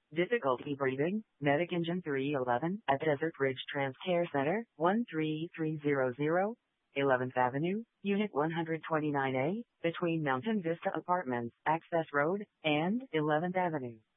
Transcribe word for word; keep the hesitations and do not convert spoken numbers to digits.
Difficulty breathing, Medic Engine three eleven at Desert Ridge Transcare Center, one three three zero zero, eleventh Avenue, Unit one twenty-nine A, between Mountain Vista Apartments, Access Road, and eleventh Avenue.